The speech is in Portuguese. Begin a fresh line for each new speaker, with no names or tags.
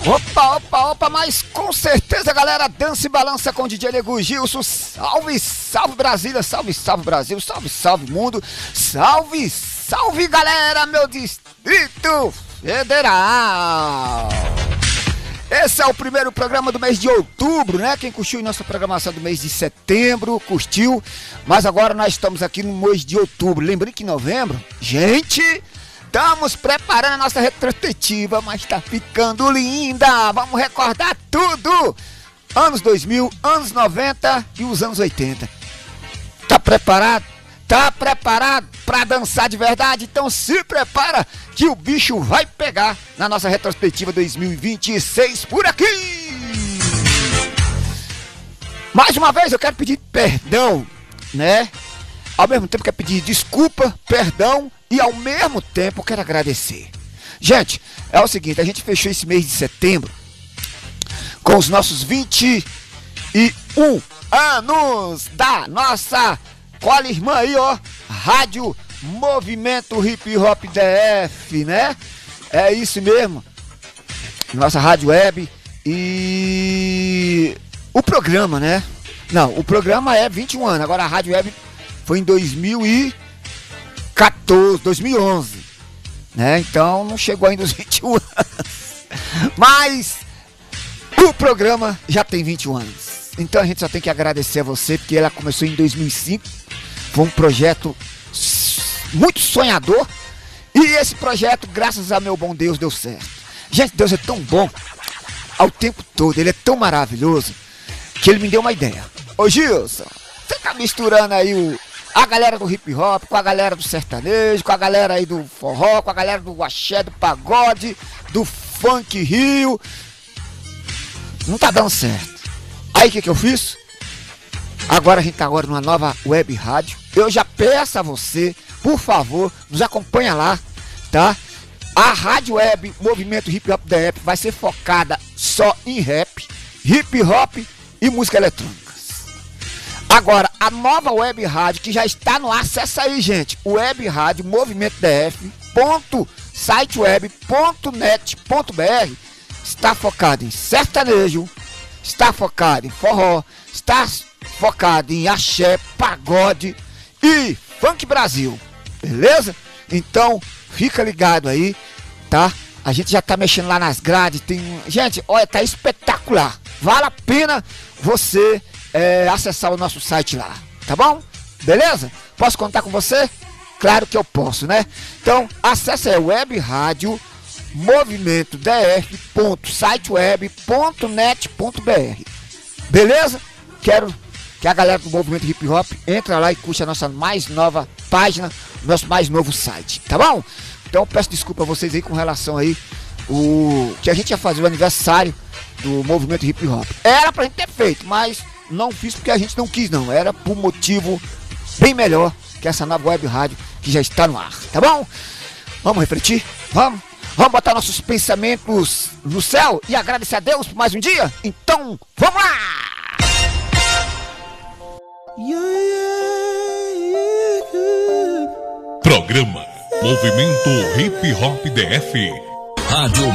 Opa, mas com certeza, galera, dança e balança com o DJ Nego Gilson. Salve, salve Brasília, salve, salve Brasil, salve, salve mundo, salve, salve galera, meu Distrito Federal. Esse é o primeiro programa do mês de outubro, né? Quem curtiu nossa programação do mês de setembro, curtiu. Mas agora nós estamos aqui no mês de outubro. Lembrei que em novembro, gente, estamos preparando a nossa retrospectiva, mas tá ficando linda. Vamos recordar tudo. Anos 2000, anos 90 e os anos 80. Tá preparado? Tá preparado pra dançar de verdade? Então se prepara que o bicho vai pegar na nossa retrospectiva 2026 por aqui! Mais uma vez eu quero pedir perdão, né? Ao mesmo tempo quero pedir desculpa, perdão e ao mesmo tempo quero agradecer. Gente, é o seguinte, a gente fechou esse mês de setembro com os nossos 21 anos da nossa cola irmã aí, ó, Rádio Movimento Hip Hop DF, né? É isso mesmo. Nossa rádio web e o programa, né? Não, o programa é 21 anos, agora a rádio web foi em 2014, 2011, né? Então não chegou ainda os 21 anos. Mas o programa já tem 21 anos. Então a gente só tem que agradecer a você, porque ela começou em 2005. Foi um projeto muito sonhador. E esse projeto, graças a meu bom Deus, deu certo. Gente, Deus é tão bom ao tempo todo. Ele é tão maravilhoso que ele me deu uma ideia. Ô Gilson, você tá misturando aí a galera do hip hop com a galera do sertanejo, com a galera aí do forró, com a galera do axé, do pagode, do funk rio. Não tá dando certo. Aí o que eu fiz? Agora a gente tá agora numa nova web rádio. Eu já peço a você, por favor, nos acompanha lá, tá? A rádio web Movimento Hip Hop DF vai ser focada só em rap, hip hop e música eletrônica. Agora, a nova web rádio que já está no ar, acessa aí, gente, web rádio Movimento DF.siteweb.net.br, está focado em sertanejo, está focado em forró, está focado em axé, pagode e funk Brasil, beleza? Então fica ligado aí, tá? A gente já tá mexendo lá nas grades, tem... Gente, olha, tá espetacular. Vale a pena você acessar o nosso site lá, tá bom? Beleza? Posso contar com você? Claro que eu posso, né? Então acesse aí web rádio Movimento DF.siteweb.net.br. Beleza? Quero que a galera do Movimento Hip Hop entra lá e curte a nossa mais nova página, nosso mais novo site, tá bom? Então eu peço desculpa a vocês aí com relação aí que a gente ia fazer o aniversário do Movimento Hip Hop. Era pra gente ter feito, mas não fiz porque a gente não quis não, era por motivo bem melhor que essa nova web rádio que já está no ar, tá bom? Vamos refletir? Vamos botar nossos pensamentos no céu e agradecer a Deus por mais um dia? Então, vamos lá!
Programa Movimento Hip Hop DF. Rádio